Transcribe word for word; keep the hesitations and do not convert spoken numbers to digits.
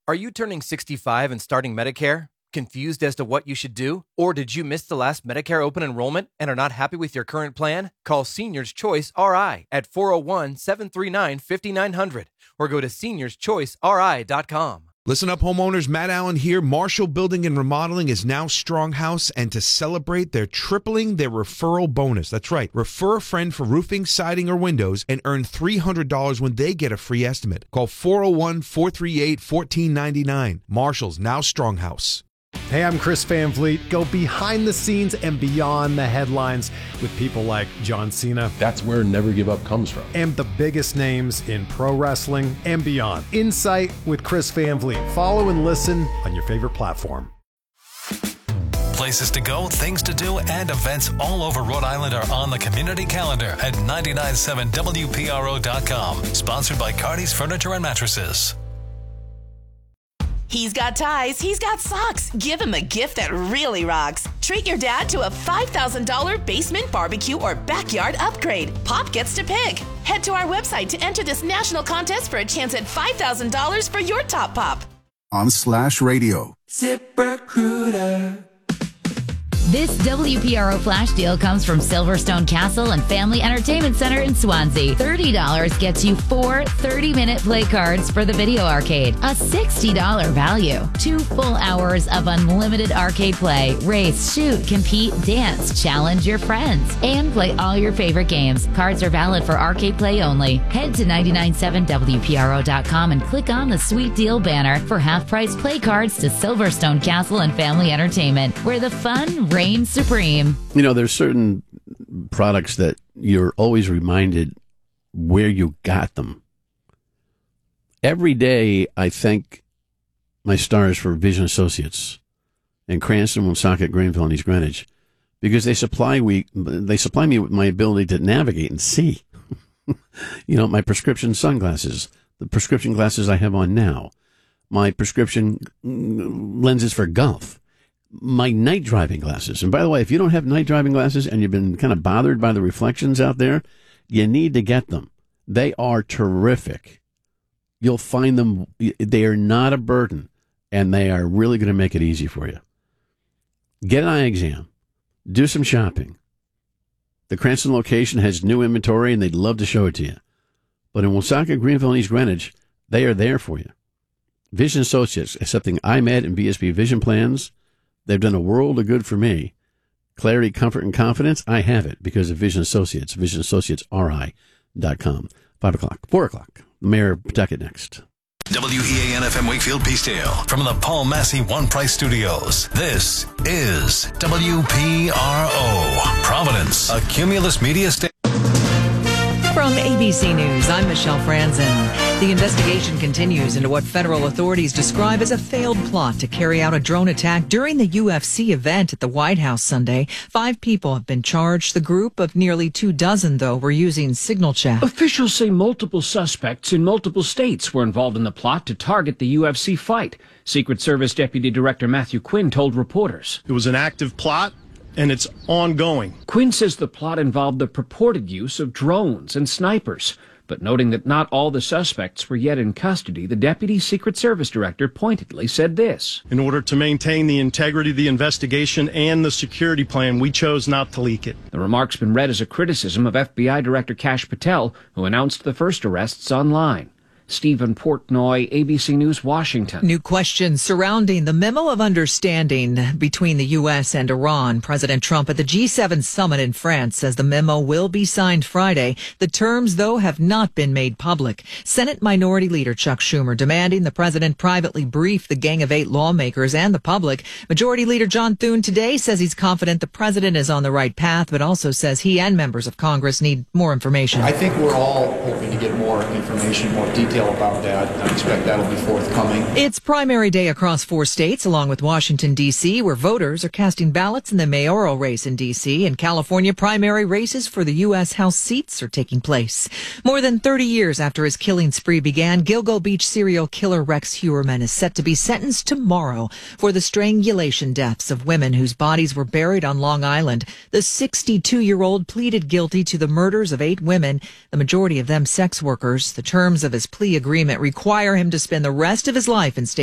Are you turning sixty-five and starting Medicare? Confused as to what you should do? Or did you miss the last Medicare open enrollment and are not happy with your current plan? Call Seniors Choice R I at four oh one, seven three nine, five nine zero zero or go to seniors choice r i dot com. Listen up, homeowners. Matt Allen here. Marshall Building and Remodeling is now Stronghouse, and to celebrate, they're tripling their referral bonus. That's right. Refer a friend for roofing, siding, or windows and earn three hundred dollars when they get a free estimate. Call four oh one, four three eight, one four nine nine. Marshall's now Stronghouse. Hey, I'm Chris Van Vliet. Go behind the scenes and beyond the headlines with people like John Cena. That's where Never Give Up comes from. And the biggest names in pro wrestling and beyond. Insight with Chris Van Vliet. Follow and listen on your favorite platform. Places to go, things to do, and events all over Rhode Island are on the community calendar at nine nine seven W P R O dot com. Sponsored by Cardi's Furniture and Mattresses. He's got ties, he's got socks. Give him a gift that really rocks. Treat your dad to a five thousand dollars basement barbecue or backyard upgrade. Pop gets to pick. Head to our website to enter this national contest for a chance at five thousand dollars for your top pop. On Slash Radio. ZipRecruiter. This W P R O flash deal comes from Silverstone Castle and Family Entertainment Center in Swansea. thirty dollars gets you four thirty-minute play cards for the video arcade. A sixty dollars value. Two full hours of unlimited arcade play. Race, shoot, compete, dance, challenge your friends, and play all your favorite games. Cards are valid for arcade play only. Head to nine nine seven W P R O dot com and click on the Sweet Deal banner for half-price play cards to Silverstone Castle and Family Entertainment, where the fun reigns supreme. You know, there's certain products that you're always reminded where you got them. Every day, I thank my stars for Vision Associates in Cranston, Woonsocket, Greenville, and East Greenwich, because they supply we they supply me with my ability to navigate and see. You know, my prescription sunglasses, the prescription glasses I have on now, my prescription lenses for golf, my night driving glasses. And by the way, if you don't have night driving glasses and you've been kind of bothered by the reflections out there, you need to get them. They are terrific. You'll find them. They are not a burden, and they are really going to make it easy for you. Get an eye exam. Do some shopping. The Cranston location has new inventory, and they'd love to show it to you. But in Woonsocket, Greenville, and East Greenwich, they are there for you. Vision Associates, accepting I M E D and V S B vision plans. They've done a world of good for me. Clarity, comfort, and confidence, I have it because of Vision Associates, vision associates r i dot com. Five o'clock, four o'clock. The Mayor of Pawtucket next. W E A N F M Wakefield Peacedale from the Paul Massey One Price Studios. This is W P R O, Providence, a Cumulus Media Station. From A B C News, I'm Michelle Franzen. The investigation continues into what federal authorities describe as a failed plot to carry out a drone attack during the U F C event at the White House Sunday. Five people have been charged. The group of nearly two dozen, though, were using signal chaff. Officials say multiple suspects in multiple states were involved in the plot to target the U F C fight. Secret Service Deputy Director Matthew Quinn told reporters. It was an active plot, and it's ongoing. Quinn says the plot involved the purported use of drones and snipers. But noting that not all the suspects were yet in custody, the Deputy Secret Service Director pointedly said this. In order to maintain the integrity of the investigation and the security plan, we chose not to leak it. The remark's been read as a criticism of F B I Director Kash Patel, who announced the first arrests online. Stephen Portnoy, A B C News, Washington. New questions surrounding the memo of understanding between the U S and Iran. President Trump at the G seven summit in France says the memo will be signed Friday. The terms, though, have not been made public. Senate Minority Leader Chuck Schumer demanding the president privately brief the Gang of Eight lawmakers and the public. Majority Leader John Thune today says he's confident the president is on the right path, but also says he and members of Congress need more information. I think we're all hoping to get more information, more detail about that. I expect that'll be forthcoming. It's primary day across four states, along with Washington, D C, where voters are casting ballots in the mayoral race in D C. In California, primary races for the U S House seats are taking place. More than thirty years after his killing spree began, Gilgo Beach serial killer Rex Heuermann is set to be sentenced tomorrow for the strangulation deaths of women whose bodies were buried on Long Island. The sixty-two-year-old pleaded guilty to the murders of eight women, the majority of them sex workers. The terms of his plea agreement require him to spend the rest of his life in state